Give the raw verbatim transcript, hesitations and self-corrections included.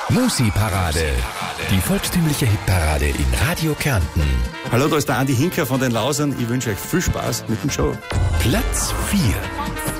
Musi-Parade. Die volkstümliche Hitparade in Radio Kärnten. Hallo, da ist der Andi Hinker von den Lausern. Ich wünsche euch viel Spaß mit dem Show. Platz vier.